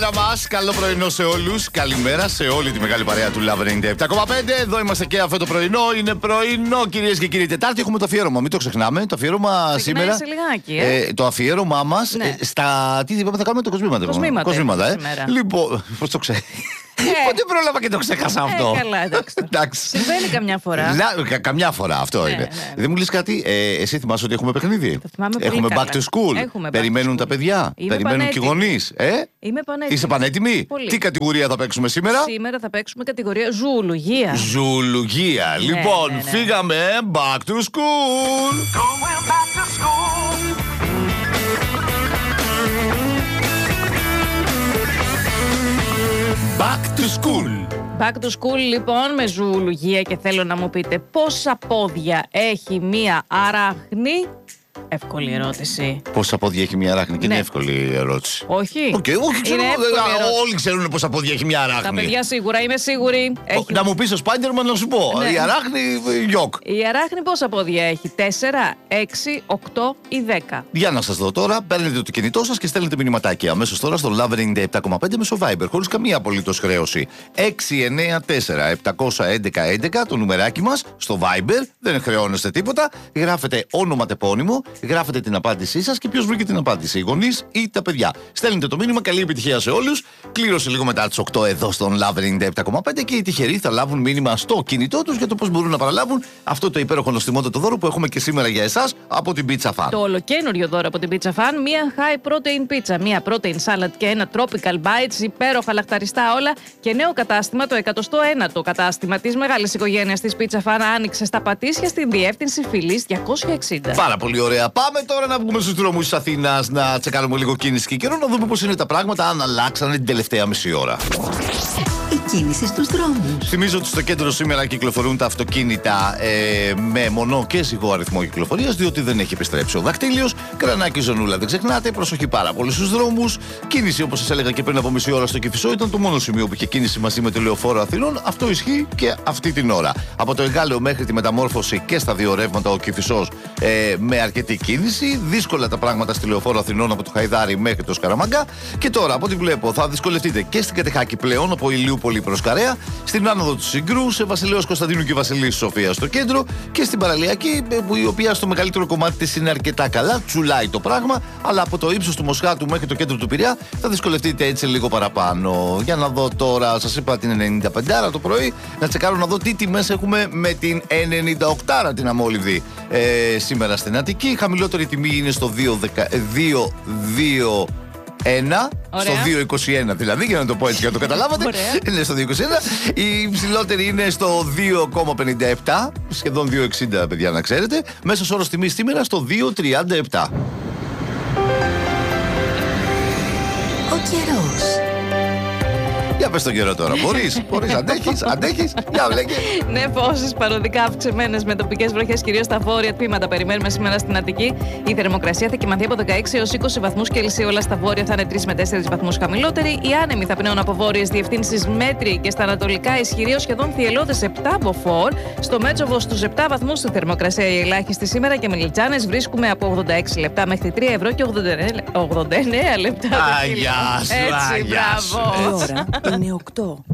Μας, καλό πρωινό σε όλους. Καλημέρα σε όλη τη μεγάλη παρέα του Love 97,5. Εδώ είμαστε και αυτό το πρωινό. Είναι πρωινό, κυρίες και κύριοι. Τετάρτη έχουμε το αφιέρωμα. Μην το ξεχνάμε. Το αφιέρωμα σήμερα. Σε λιγάκι, το αφιέρωμά μας στα. Τι είπαμε, θα κάνουμε το κοσμήματα. Λοιπόν, πώς το ξέρει. Πότε πρόλαβα και το ξέχασα αυτό. Καλά, εντάξει. Συμβαίνει καμιά φορά. Καμιά φορά αυτό είναι. Δεν μου λες κάτι, εσύ θυμάσαι ότι έχουμε παιχνίδι? Έχουμε back to school. Περιμένουν τα παιδιά. Περιμένουν και οι γονείς. Είμαι πανέτοιμη. Είσαι πανέτοιμη? Τι κατηγορία θα παίξουμε σήμερα? Σήμερα θα παίξουμε κατηγορία ζουολογία. Ζουολογία. Λοιπόν, φύγαμε. Back to school. Back to school. Back to school λοιπόν με ζουολογία και θέλω να μου πείτε πόσα πόδια έχει μία αράχνη. Εύκολη ερώτηση. Πόσα πόδια έχει μια αράχνη? Και είναι εύκολη ερώτηση. Όχι. Όλοι ξέρουν πόσα πόδια έχει μια αράχνη. Τα παιδιά σίγουρα, είμαι σίγουρη. Να μου πεις ο Spider-Man να σου πω. Η αράχνη γιοκ. Η αράχνη πόσα πόδια έχει? 4, 6, 8 ή 10? Για να σας δω τώρα. Παίρνετε το κινητό σας και στέλνετε μηνυματάκι αμέσως τώρα στο Love 97,5 μέσω Viber. Χωρίς καμία απολύτως χρέωση. 694-711-11 το νουμεράκι μας στο Viber. Δεν χρεώνεστε τίποτα. Γράφετε όνομα τεπώνυμο. Γράφετε την απάντησή σας και ποιος βρήκε την απάντηση, οι γονείς ή τα παιδιά. Στέλνετε το μήνυμα, καλή επιτυχία σε όλους. Κλήρωσε λίγο μετά τις 8 εδώ στον Love 97,5 και οι τυχεροί θα λάβουν μήνυμα στο κινητό τους για το πώς μπορούν να παραλάβουν αυτό το υπέροχο νοστιμότατο δώρο που έχουμε και σήμερα για εσάς από την Pizza Fan. Το ολοκένουργιο δώρο από την Pizza Fan, μία high protein pizza, μία protein salad και ένα tropical bites, υπέροχα λαχταριστά όλα και νέο κατάστημα, το 101ο κατάστημα της μεγάλης οικογένειας της Pizza Fan άνοιξε στα Πατήσια στην διεύθυνση Φιλής 260. Πάρα πολύ ωραία. Πάμε τώρα να βγούμε στους δρόμους της Αθήνας, να τσεκάρουμε λίγο κίνηση και καιρό, να δούμε πώς είναι τα πράγματα, αν αλλάξανε την τελευταία μισή ώρα. Η κίνηση στους δρόμους. Θυμίζω ότι στο κέντρο σήμερα κυκλοφορούν τα αυτοκίνητα με μονό και ζυγό αριθμό κυκλοφορίας, διότι δεν έχει επιστρέψει ο δακτύλιος. Κρανάκι ζωνούλα, δεν ξεχνάτε. Προσοχή πάρα πολύ στους δρόμους. Κίνηση, όπως σας έλεγα και πριν από μισή ώρα στο Κηφισό, ήταν το μόνο σημείο που είχε κίνηση μαζί με το λεωφόρο Αθηνών. Αυτό ισχύει και αυτή την ώρα. Από το Εγάλεο μέχρι τη Μεταμόρφωση και στα δύο ρεύματα ο Κηφισός με αρκετή κίνηση. Δύσκολα τα πράγματα στη λεωφόρο Αθηνών από το Χαϊδάρι μέχρι το Σκαραμαγκά. Και τώρα, από ό,τι βλέπω, θα δυσκολευτείτε και στην Κατεχάκη πλέον από Ηλιούπολη προς Καρέα, στην άνοδο του Συγκρού, σε Βασιλέως Κωνσταντίνου και Βασιλής Σοφίας στο κέντρο και στην Παραλιακή, η οποία στο μεγαλύτερο κομμάτι της είναι αρκετά καλά, τσουλάει το πράγμα, αλλά από το ύψος του Μοσχάτου μέχρι το κέντρο του Πειραιά θα δυσκολευτείτε έτσι λίγο παραπάνω. Για να δω τώρα, σας είπα την 95 το πρωί, να τσεκάρω να δω τι τιμές έχουμε με την 98 την αμόλυβδη σήμερα στην Αττική. Η χαμηλότερη τιμή είναι στο 2,21. Στο 2,21 δηλαδή, για να το πω έτσι για να το καταλάβατε. Είναι στο 2,21. Η υψηλότερη είναι στο 2,57. Σχεδόν 2,60 παιδιά να ξέρετε. Μέσος όρος τιμής σήμερα στο 2,37. Ο καιρός. Για πες τον καιρό τώρα. Μπορείς, αντέχεις. Για βλέκε. Νεφώσεις παροδικά αυξημένες με τοπικές βροχές, κυρίως στα βόρεια τμήματα. Περιμένουμε σήμερα στην Αττική. Η θερμοκρασία θα κυμανθεί από 16 έως 20 βαθμούς Κελσίου. Όλα στα βόρεια θα είναι 3 με 4 βαθμούς χαμηλότεροι. Οι άνεμοι θα πνέουν από βόρειες διευθύνσεις μέτρη και στα ανατολικά ισχυροί ως σχεδόν θυελλώδες 7 μποφόρ. Στο Μέτσοβο στους 7 βαθμούς στη θερμοκρασία η ελάχιστη σήμερα και με Λιτζάνες βρίσκουμε από 86 λεπτά μέχρι 3 ευρώ και 89 λεπτά. Αγιά σου, έτσι, μπράβο. Η ώρα είναι 8.